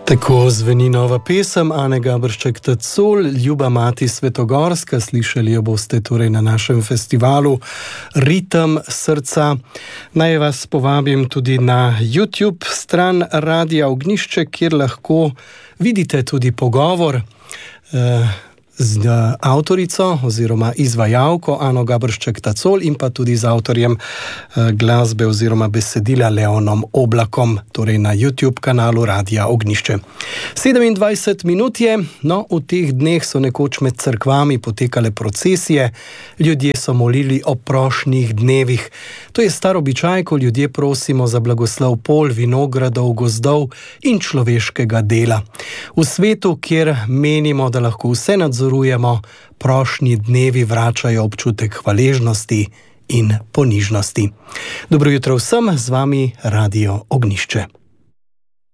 Tako zveni nova pesem Ane Gaberšček-Tacul, Ljuba mati Svetogorska. Slišali jo boste torej na našem festivalu Ritem srca. Naj vas povabim tudi na YouTube stran Radia Ognjišče, kjer lahko vidite tudi pogovor z avtorico oziroma izvajalko Ano Gaberšček-Tacul in pa tudi z avtorjem glasbe oziroma besedila Leonom Oblakom, torej na YouTube kanalu Radia Ognjišče. 27 minut je, no, v teh dneh so nekoč med cerkvami potekale procesije, ljudje so molili o prošnjih dnevih. To je star običaj, ko ljudje prosimo za blagoslov polj, vinogradov, gozdov in človeškega dela. V svetu, kjer menimo, da lahko vse nadzorujemo, prošnji dnevi vračajo občutek hvaležnosti in ponižnosti. Dobro jutro vsem, z vami Radio Ognjišče.